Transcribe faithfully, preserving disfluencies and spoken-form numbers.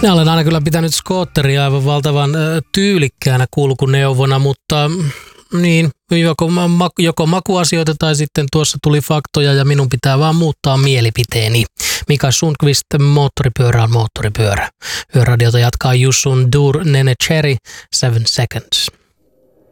Minä olen aina kyllä pitänyt skootteria aivan valtavan tyylikkäänä kulkuneuvona, mutta niin, joko, joko makuasioita tai sitten tuossa tuli faktoja ja minun pitää vaan muuttaa mielipiteeni. Mika Sundqvist, moottoripyörä on moottoripyörä. Yöradiota jatkaa Yusun Dur Nene Cherry, Seven Seconds.